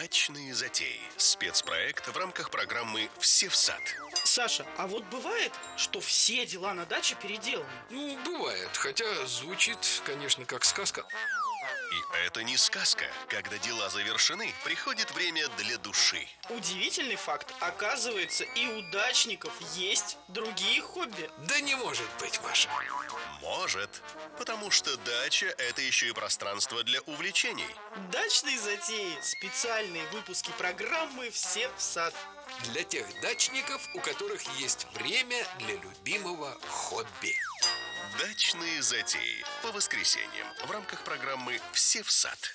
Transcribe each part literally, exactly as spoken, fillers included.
Дачные затеи. Спецпроект в рамках программы «Все в сад». Саша, а вот бывает, что все дела на даче переделаны? Ну, бывает, хотя звучит, конечно, как сказка. И это не сказка. Когда дела завершены, приходит время для души. Удивительный факт. Оказывается, и у дачников есть другие хобби. Да не может быть, Маша. Может. Потому что дача – это еще и пространство для увлечений. Дачные затеи. Специальные выпуски программы «Все в сад». Для тех дачников, у которых есть время для любимого хобби. Дачные затеи. По воскресеньям в рамках программы «Все в сад».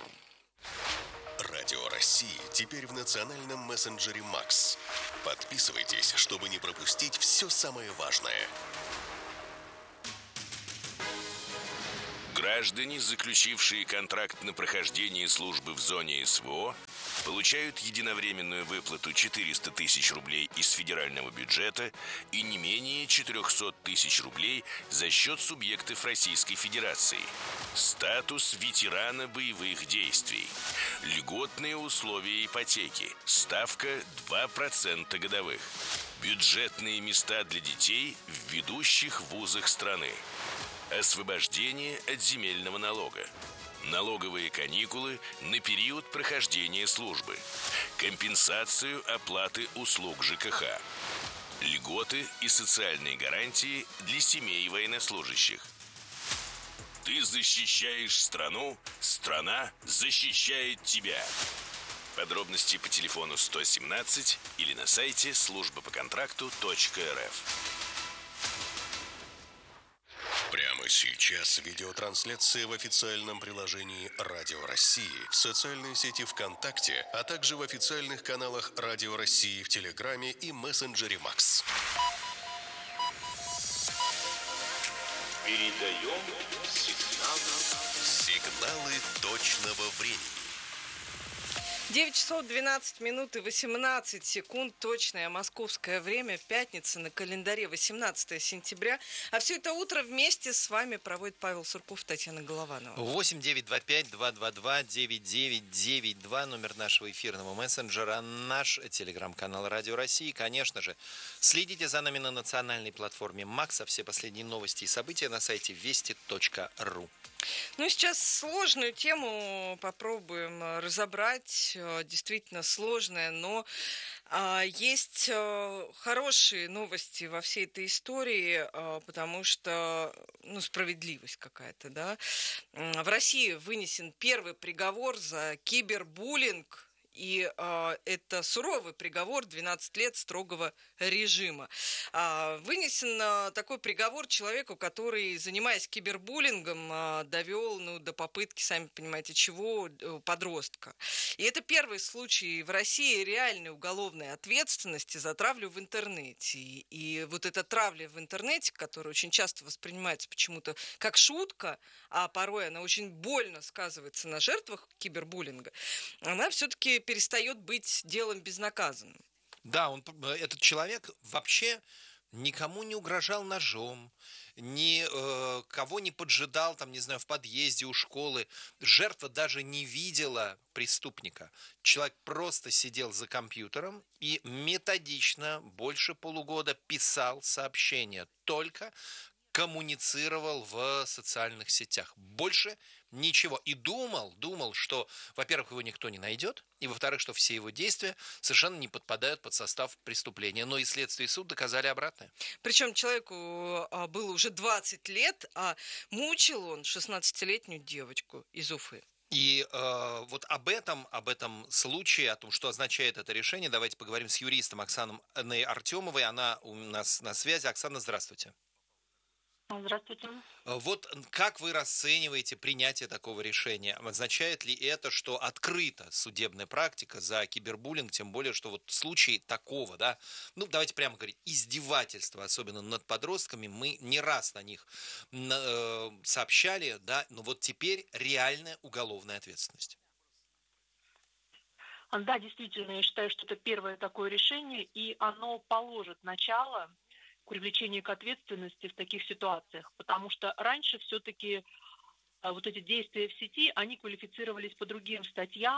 Радио России теперь в национальном мессенджере Макс. Подписывайтесь, чтобы не пропустить все самое важное. Граждане, заключившие контракт на прохождение службы в зоне СВО, получают единовременную выплату четыреста тысяч рублей из федерального бюджета и не менее четыреста тысяч рублей за счет субъектов Российской Федерации. Статус ветерана боевых действий. Льготные условия ипотеки. Ставка два процента годовых. Бюджетные места для детей в ведущих вузах страны. Освобождение от земельного налога. Налоговые каникулы на период прохождения службы. Компенсацию оплаты услуг ЖКХ. Льготы и социальные гарантии для семей военнослужащих. Ты защищаешь страну, страна защищает тебя. Подробности по телефону сто семнадцать или на сайте служба по контракту точка эр эф. Прямо сейчас видеотрансляция в официальном приложении Радио России, в социальной сети ВКонтакте, а также в официальных каналах Радио России в Телеграме и мессенджере Макс. Передаем сигналы. Сигналы точного времени. девять часов двенадцать минут и восемнадцать секунд, точное московское время, пятница, на календаре восемнадцатое сентября. А все это утро вместе с вами проводит Павел Сурков, Татьяна Голованова. восемь девятьсот двадцать пять двести двадцать два девяносто девять девяносто два, номер нашего эфирного мессенджера, наш телеграм-канал Радио России. Конечно же, следите за нами на национальной платформе Макса. Все последние новости и события на сайте вести точка ру. Ну, сейчас сложную тему попробуем разобрать. Действительно сложная, но а, есть а, хорошие новости во всей этой истории, а, потому что, ну, справедливость какая-то, да. В России вынесен первый приговор за кибербуллинг. И э, это суровый приговор, двенадцать лет строгого режима. Э, вынесен э, такой приговор человеку, который, занимаясь кибербуллингом, э, довел ну, до попытки, сами понимаете, чего, э, подростка. И это первый случай в России реальной уголовной ответственности за травлю в интернете. И, и вот эта травля в интернете, которая очень часто воспринимается почему-то как шутка, а порой она очень больно сказывается на жертвах кибербуллинга, она все-таки перестает быть делом безнаказанным. Да, он, этот человек вообще никому не угрожал ножом, ни э, кого не поджидал, там, не знаю, в подъезде у школы. Жертва даже не видела преступника. Человек просто сидел за компьютером и методично больше полугода писал сообщения, только коммуницировал в социальных сетях. Больше ничего. И думал, думал, что, во-первых, его никто не найдет, и, во-вторых, что все его действия совершенно не подпадают под состав преступления. Но и следствие и суд доказали обратное. Причем человеку было уже двадцать лет, а мучил он шестнадцатилетнюю девочку из Уфы. И э, вот об этом, об этом случае, о том, что означает это решение, давайте поговорим с юристом Оксаной Артемовой. Она у нас на связи. Оксана, здравствуйте. Здравствуйте. Вот как вы расцениваете принятие такого решения? Означает ли это, что открыта судебная практика за кибербуллинг, тем более, что вот в случае такого, да, ну давайте прямо говорить, издевательства, особенно над подростками, мы не раз на них э, сообщали, да, но вот теперь реальная уголовная ответственность. Да, действительно, я считаю, что это первое такое решение, и оно положит начало к привлечению к ответственности в таких ситуациях, потому что раньше все-таки вот эти действия в сети, они квалифицировались по другим статьям,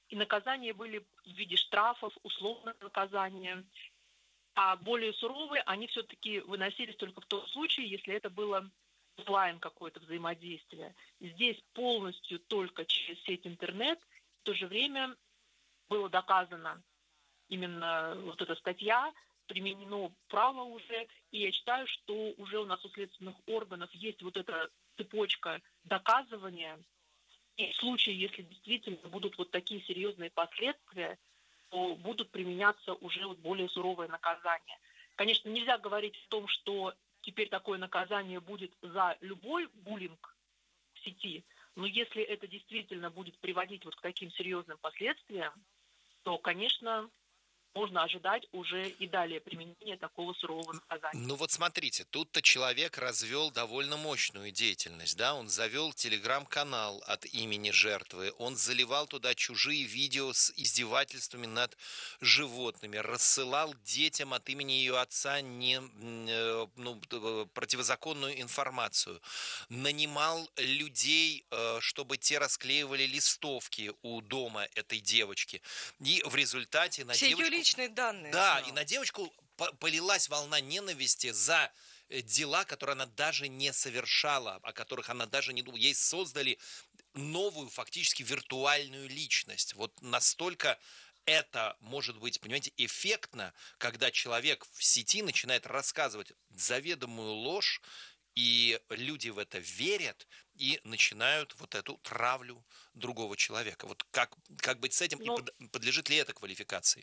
и наказания были в виде штрафов, условного наказания. А более суровые, они все-таки выносились только в том случае, если это было офлайн какое-то взаимодействие. Здесь полностью только через сеть интернет. В то же время было доказано именно вот эта статья, применено право уже, и я считаю, что уже у нас у следственных органов есть вот эта цепочка доказывания, и в случае, если действительно будут вот такие серьезные последствия, то будут применяться уже вот более суровые наказания. Конечно, нельзя говорить о том, что теперь такое наказание будет за любой буллинг в сети, но если это действительно будет приводить вот к таким серьезным последствиям, то, конечно, можно ожидать уже и далее применения такого сурового наказания. Ну вот смотрите, тут-то человек развел довольно мощную деятельность, да, он завел телеграм-канал от имени жертвы, он заливал туда чужие видео с издевательствами над животными, рассылал детям от имени ее отца не, ну, противозаконную информацию, нанимал людей, чтобы те расклеивали листовки у дома этой девочки, и в результате на Все девочку... ее личные данные. Да, знал. и на девочку полилась волна ненависти за дела, которые она даже не совершала, о которых она даже не думала. Ей создали новую, фактически виртуальную личность. Вот настолько это может быть, понимаете, эффектно, когда человек в сети начинает рассказывать заведомую ложь, и люди в это верят и начинают вот эту травлю другого человека. Вот как, как быть с этим, Но... и подлежит ли это квалификации?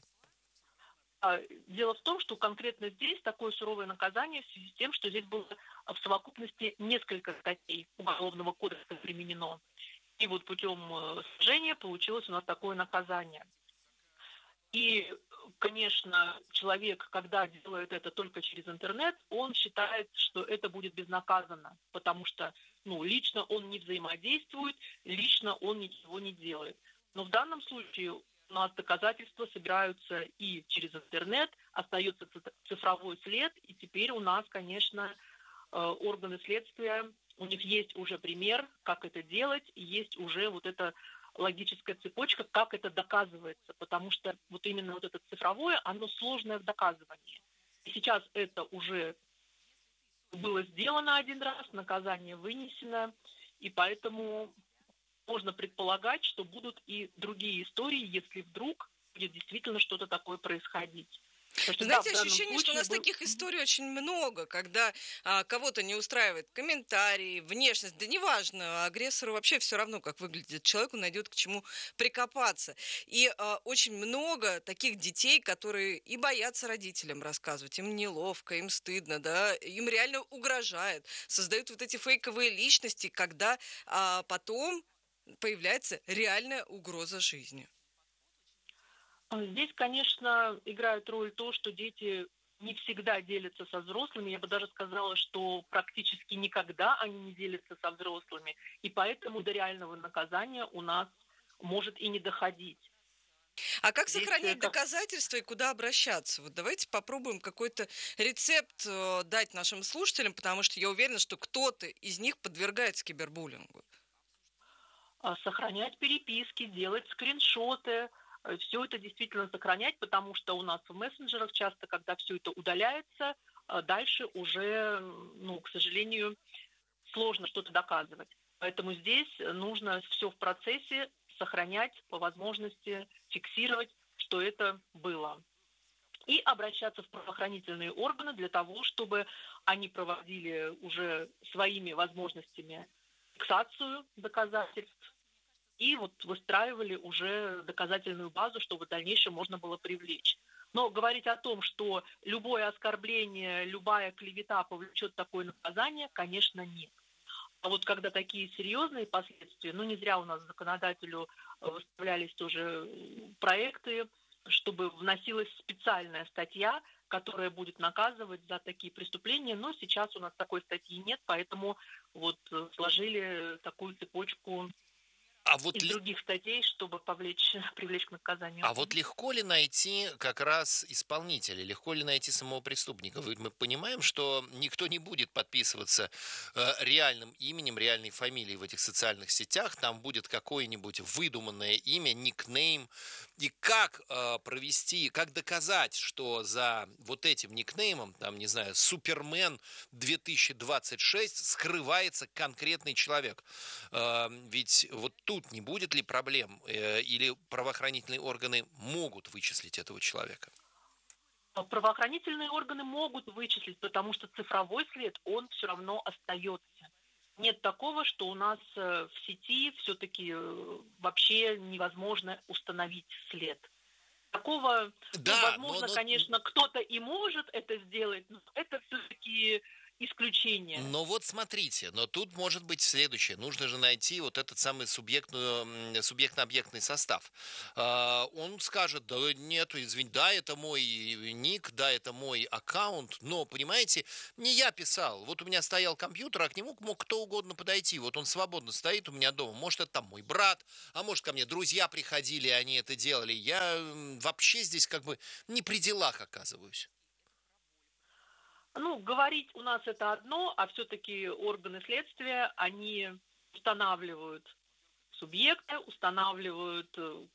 Дело в том, что конкретно здесь такое суровое наказание в связи с тем, что здесь было в совокупности несколько статей Уголовного кодекса применено. И вот путем сужения получилось у нас такое наказание. И, конечно, человек, когда делает это только через интернет, он считает, что это будет безнаказанно, потому что ну, лично он не взаимодействует, лично он ничего не делает. Но в данном случае у нас доказательства собираются и через интернет, остается цифровой след, и теперь у нас, конечно, органы следствия, у них есть уже пример, как это делать, и есть уже вот эта логическая цепочка, как это доказывается, потому что вот именно вот это цифровое, оно сложное в доказывании. И сейчас это уже было сделано один раз, наказание вынесено, и поэтому можно предполагать, что будут и другие истории, если вдруг будет действительно что-то такое происходить. Что, Знаете, да, ощущение, что у нас был... таких историй очень много, когда а, кого-то не устраивает комментарии, внешность, да неважно, агрессору вообще все равно, как выглядит человек, он найдет к чему прикопаться. И а, очень много таких детей, которые и боятся родителям рассказывать, им неловко, им стыдно, да, им реально угрожает, создают вот эти фейковые личности, когда а, потом появляется реальная угроза жизни. Здесь, конечно, играет роль то, что дети не всегда делятся со взрослыми. Я бы даже сказала, что практически никогда они не делятся со взрослыми. И поэтому до реального наказания у нас может и не доходить. А как Здесь сохранять как... доказательства и куда обращаться? Вот давайте попробуем какой-то рецепт э, дать нашим слушателям, потому что я уверена, что кто-то из них подвергается кибербуллингу. Сохранять переписки, делать скриншоты, все это действительно сохранять, потому что у нас в мессенджерах часто, когда все это удаляется, дальше уже, ну, к сожалению, сложно что-то доказывать. Поэтому здесь нужно все в процессе сохранять, по возможности фиксировать, что это было. И обращаться в правоохранительные органы для того, чтобы они проводили уже своими возможностями фиксацию доказательств, и вот выстраивали уже доказательную базу, чтобы в дальнейшем можно было привлечь. Но говорить о том, что любое оскорбление, любая клевета повлечет такое наказание, конечно, нет. А вот когда такие серьезные последствия, ну не зря у нас законодателю выставлялись тоже проекты, чтобы вносилась специальная статья, которая будет наказывать за такие преступления, но сейчас у нас такой статьи нет, поэтому вот сложили такую цепочку А вот из ли- других статей, чтобы повлечь, привлечь к наказанию. А вот легко ли найти как раз исполнителя, легко ли найти самого преступника? Ведь мы понимаем, что никто не будет подписываться э, реальным именем, реальной фамилией в этих социальных сетях. Там будет какое-нибудь выдуманное имя, никнейм. И как э, провести, как доказать, что за вот этим никнеймом, там, не знаю, Супермен две тысячи двадцать шесть скрывается конкретный человек? Э, ведь вот тут не будет ли проблем? Э, или правоохранительные органы могут вычислить этого человека? Правоохранительные органы могут вычислить, потому что цифровой след, он все равно остается. Нет такого, что у нас э, в сети все-таки э, вообще невозможно установить след. Такого, Да, ну, но- возможно, но- конечно, кто-то и может это сделать, но это все-таки исключение. Но вот смотрите, но тут может быть следующее. Нужно же найти вот этот самый субъектную, м, субъектно-объектный состав. А, Он скажет, да нет, извини, да, это мой ник, да, это мой аккаунт, но, понимаете, не я писал. Вот у меня стоял компьютер, а к нему мог кто угодно подойти. Вот он свободно стоит у меня дома. Может, это там мой брат, а может, ко мне друзья приходили, и они это делали. Я м, вообще здесь как бы не при делах оказываюсь. Ну, говорить у нас это одно, а все-таки органы следствия, они устанавливают субъекта, устанавливают э,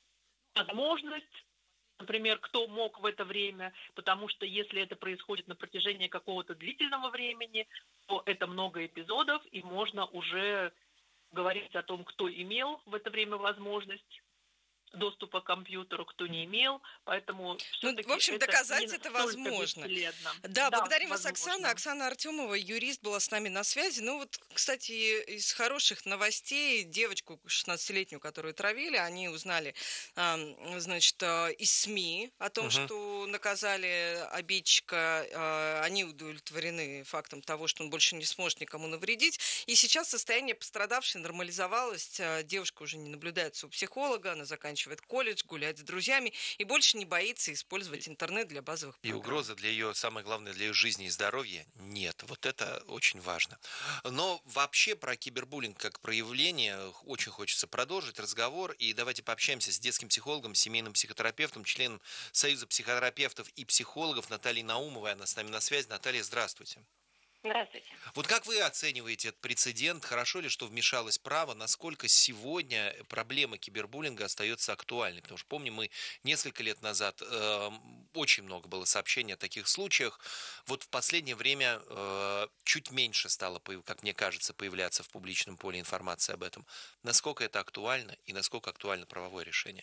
возможность, например, кто мог в это время, потому что если это происходит на протяжении какого-то длительного времени, то это много эпизодов, и можно уже говорить о том, кто имел в это время возможность доступа к компьютеру, кто не имел, поэтому Ну, все-таки в общем, это доказать не это настолько возможно. бесследно. Да, благодарим вас, возможно. Оксана. Оксана Артемова, юрист, была с нами на связи. Ну вот, кстати, из хороших новостей девочку шестнадцатилетнюю, которую травили, они узнали, а, значит, а, из СМИ о том, Мгм. что наказали обидчика. а, Они удовлетворены фактом того, что он больше не сможет никому навредить. И сейчас состояние пострадавшей нормализовалось. а, Девушка уже не наблюдается у психолога, она заканчивает колледж, гуляет с друзьями и больше не боится использовать интернет для базовых И программ. угрозы для ее, самое главное, для ее жизни и здоровья нет. Вот это очень важно. Но вообще про кибербуллинг как проявление очень хочется продолжить разговор. И давайте пообщаемся с детским психологом, семейным психотерапевтом, членом Союза психотерапевтов и психологов Натальей Наумовой. Она с нами на связи. Наталья, здравствуйте. Здравствуйте. Вот как вы оцениваете этот прецедент? Хорошо ли, что вмешалось право? Насколько сегодня проблема кибербуллинга остается актуальной? Потому что, помню, мы несколько лет назад э, очень много было сообщений о таких случаях. Вот в последнее время э, чуть меньше стало, появ- как мне кажется, появляться в публичном поле информации об этом. Насколько это актуально и насколько актуально правовое решение?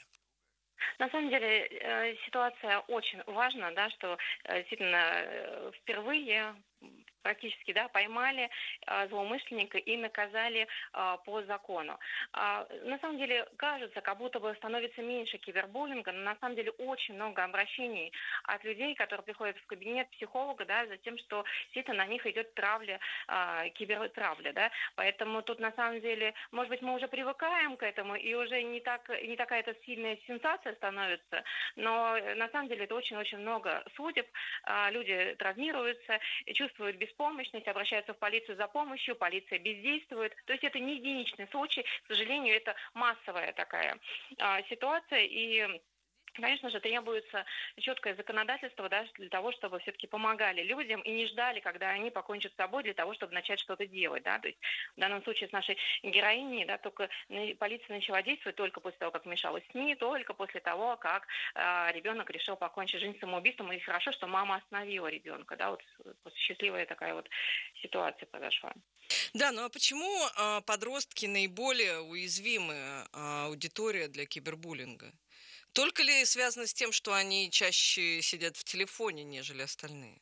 На самом деле э, ситуация очень важна, да, что э, действительно э, впервые м, практически, да, поймали э, злоумышленника и наказали э, по закону. А, на самом деле кажется, как будто бы становится меньше кибербуллинга, но на самом деле очень много обращений от людей, которые приходят в кабинет психолога, да, за тем, что действительно на них идет травля, э, кибертравля, да, поэтому тут на самом деле, может быть, мы уже привыкаем к этому и уже не так, не такая это сильная сенсация становится, но э, на самом деле это очень-очень много судеб, а, люди травмируются, и чувствуют беспомощность, обращаются в полицию за помощью, полиция бездействует. То есть это не единичный случай, к сожалению, это массовая такая а, ситуация, и конечно же, требуется четкое законодательство, да, для того, чтобы все-таки помогали людям и не ждали, когда они покончат с собой, для того, чтобы начать что-то делать. Да? То есть в данном случае с нашей героиней, да, только полиция начала действовать только после того, как вмешалась СМИ, только после того, как э, ребенок решил покончить жизнь самоубийством. И хорошо, что мама остановила ребенка. Да? Вот, вот счастливая такая вот ситуация произошла. Да, ну а почему а, подростки наиболее уязвимая а, аудитория для кибербуллинга? Только ли связано с тем, что они чаще сидят в телефоне, нежели остальные?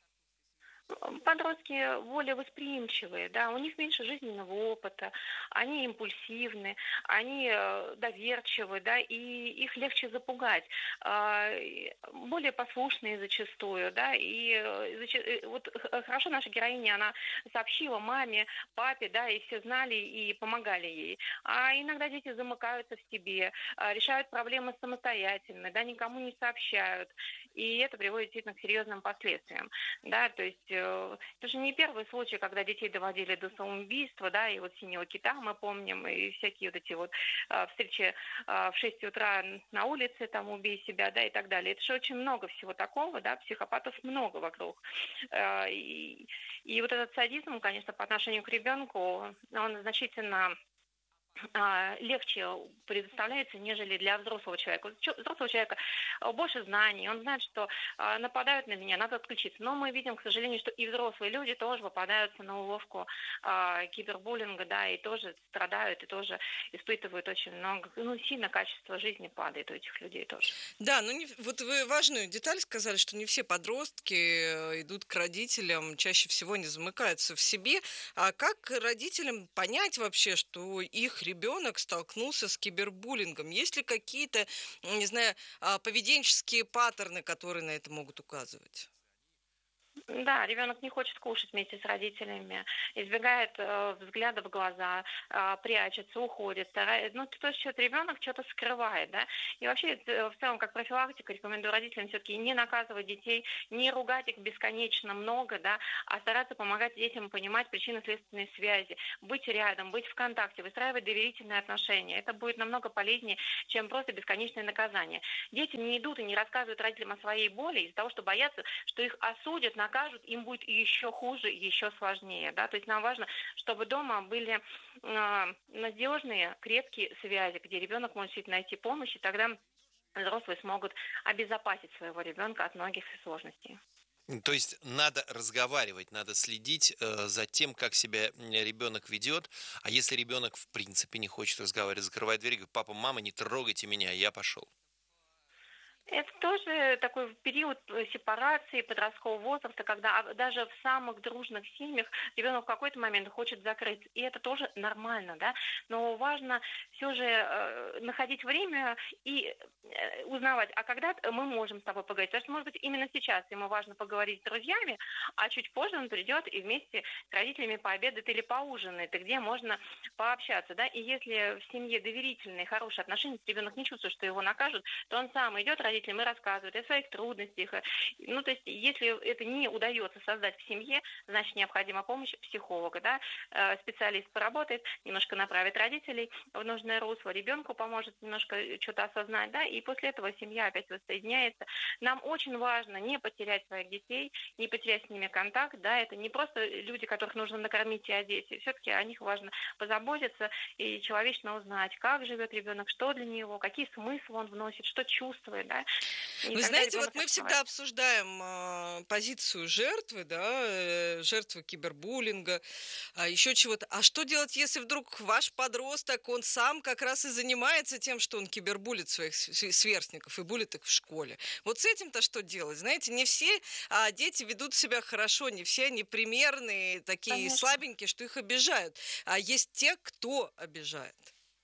Подростки более восприимчивые, да, у них меньше жизненного опыта, они импульсивны, они э, доверчивы, да, и их легче запугать, а, и более послушные зачастую, да, и э, зача- э, вот х- хорошо наша героиня, она сообщила маме, папе, да, и все знали и помогали ей, а иногда дети замыкаются в себе, а, решают проблемы самостоятельно, да, никому не сообщают, и это приводит действительно к серьезным последствиям, да, то есть э, это же не первый случай, когда детей доводили до самоубийства, да, и вот «Синего кита» мы помним, и всякие вот эти вот э, встречи э, в шесть утра на улице, там, убей себя, да, и так далее. Это же очень много всего такого, да, психопатов много вокруг. Э, и, и вот этот садизм, конечно, по отношению к ребенку, он значительно а, легче предоставляется, нежели для взрослого человека. У чё- взрослого человека а, больше знаний, он знает, что а, нападают на меня, надо отключиться. Но мы видим, к сожалению, что и взрослые люди тоже попадаются на уловку а, кибербуллинга, да, и тоже страдают, и тоже испытывают очень много, ну, сильно качество жизни падает у этих людей тоже. Да, ну не, вот вы важную деталь сказали, что не все подростки э, идут к родителям, чаще всего не замыкаются в себе. А как родителям понять вообще, что их ребенок столкнулся с кибербуллингом? Есть ли какие-то, м, не знаю, а, поведенческие паттерны, которые на это могут указывать? Да, ребенок не хочет кушать вместе с родителями, избегает э, взгляда в глаза, э, прячется, уходит, старается. Ну, то есть что-то ребенок что-то скрывает, да. И вообще, э, в целом, как профилактика, рекомендую родителям все-таки не наказывать детей, не ругать их бесконечно много, да, а стараться помогать детям понимать причинно-следственные связи, быть рядом, быть в контакте, выстраивать доверительные отношения. Это будет намного полезнее, чем просто бесконечное наказание. Дети не идут и не рассказывают родителям о своей боли из-за того, что боятся, что их осудят, накажут, им будет еще хуже, еще сложнее. Да? То есть нам важно, чтобы дома были э, надежные, крепкие связи, где ребенок может найти помощь, и тогда взрослые смогут обезопасить своего ребенка от многих сложностей. То есть надо разговаривать, надо следить э, за тем, как себя ребенок ведет. А если ребенок в принципе не хочет разговаривать, закрывает дверь, говорит: папа, мама, не трогайте меня, я пошел. Это тоже такой период э, сепарации подросткового возраста, когда а, даже в самых дружных семьях ребенок в какой-то момент хочет закрыться. И это тоже нормально, да. Но важно все же э, находить время и э, узнавать, а когда мы можем с тобой поговорить. Потому что, может быть, именно сейчас ему важно поговорить с друзьями, а чуть позже он придет и вместе с родителями пообедает или поужинает, и где можно пообщаться, да. И если в семье доверительные, хорошие отношения, ребенок не чувствует, что его накажут, то он сам идет, родителям и рассказывает о своих трудностях. Ну, то есть, если это не удается создать в семье, значит, необходима помощь психолога, да. Э, Специалист поработает, немножко направит родителей в нужное русло, ребенку поможет немножко что-то осознать, да, и после этого семья опять воссоединяется. Нам очень важно не потерять своих детей, не потерять с ними контакт, да, это не просто люди, которых нужно накормить и одеть, все-таки о них важно позаботиться и человечно узнать, как живет ребенок, что для него, какие смыслы он вносит, что чувствует, да. И Вы тогда знаете, вот ребенок мы открывает. всегда обсуждаем а, позицию жертвы, да, э, жертвы кибербуллинга, а, еще чего-то. А что делать, если вдруг ваш подросток, он сам как раз и занимается тем, что он кибербулит своих с- с- сверстников и булит их в школе? Вот с этим-то что делать? Знаете, не все а, дети ведут себя хорошо, не все они примерные, такие Конечно. слабенькие, что их обижают. А есть те, кто обижает.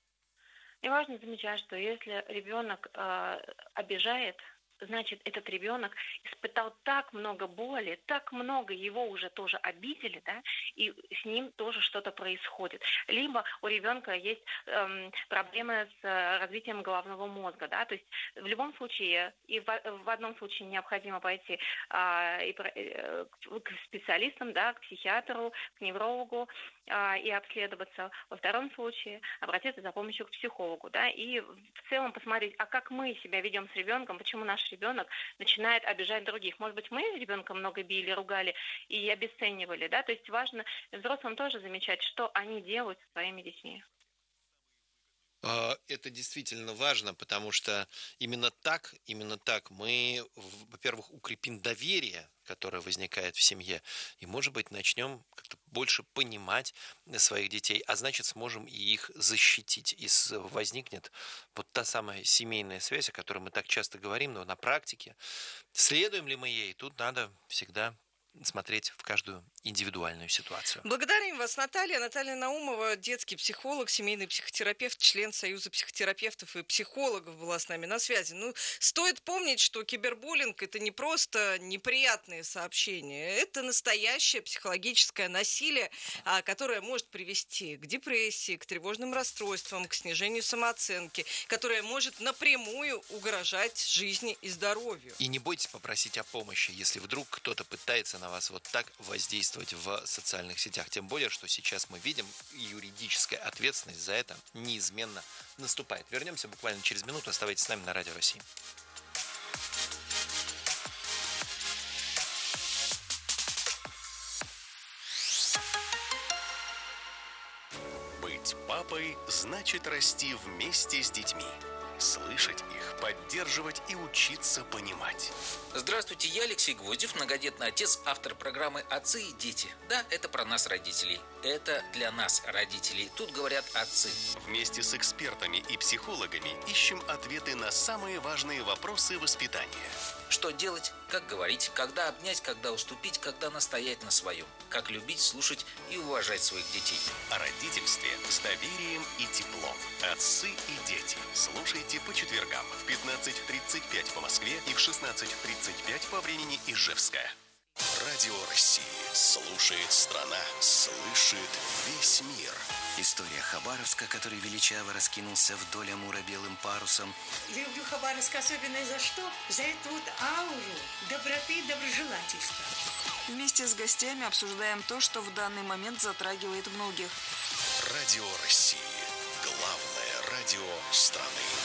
И важно замечать, что если ребенок э, обижает, значит, этот ребенок испытал так много боли, так много его уже тоже обидели, да, и с ним тоже что-то происходит. Либо у ребенка есть эм, проблемы с э, развитием головного мозга, да, то есть в любом случае, и в, в одном случае необходимо пойти а, и, про- э, к к специалистам, да, к психиатру, к неврологу а, и обследоваться. Во втором случае обратиться за помощью к психологу, да, и в целом посмотреть, а как мы себя ведем с ребенком, почему наш ребенок начинает обижать других. Может быть, мы ребенка много били, ругали и обесценивали, да, то есть важно взрослым тоже замечать, что они делают со своими детьми. А, Это действительно важно, потому что именно так, именно так мы, в- во-первых, укрепим доверие, которое возникает в семье, и, может быть, начнем как-то больше понимать своих детей, а значит, сможем и их защитить. И с- возникнет вот та самая семейная связь, о которой мы так часто говорим, но на практике. Следуем ли мы ей? Тут надо всегда смотреть в каждую индивидуальную ситуацию. Благодарим вас, Наталья. Наталья Наумова, детский психолог, семейный психотерапевт, член Союза психотерапевтов и психологов, была с нами на связи. Ну, стоит помнить, что кибербуллинг – это не просто неприятные сообщения, это настоящее психологическое насилие, которое может привести к депрессии, к тревожным расстройствам, к снижению самооценки, которое может напрямую угрожать жизни и здоровью. И не бойтесь попросить о помощи, если вдруг кто-то пытается на вас вот так воздействовать в социальных сетях. Тем более, что сейчас мы видим, юридическая ответственность за это неизменно наступает. Вернемся буквально через минуту. Оставайтесь с нами на Радио России. Быть папой значит расти вместе с детьми. Слышать их, поддерживать и учиться понимать. Здравствуйте, я Алексей Гвоздев, многодетный отец, автор программы «Отцы и дети». Да, это про нас, родителей. Это для нас, родителей. Тут говорят отцы. Вместе с экспертами и психологами ищем ответы на самые важные вопросы воспитания. Что делать, как говорить, когда обнять, когда уступить, когда настоять на своем. Как любить, слушать и уважать своих детей. О родительстве с доверием и теплом. Отцы и дети. Слушайте по четвергам в пятнадцать тридцать пять по Москве и в шестнадцать тридцать пять по времени Ижевска. Радио России. Слушает страна. Слышит весь мир. История Хабаровска, который величаво раскинулся вдоль Амура белым парусом. Люблю Хабаровск особенно за что? За эту вот ауру доброты и доброжелательства. Вместе с гостями обсуждаем то, что в данный момент затрагивает многих. Радио России. Главное радио страны.